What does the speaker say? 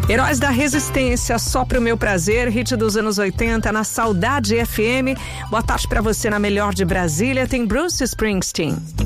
Heróis da Resistência, só pro meu prazer, hit dos anos 80 na Saudade FM. Boa tarde pra você na melhor de Brasília, tem Bruce Springsteen.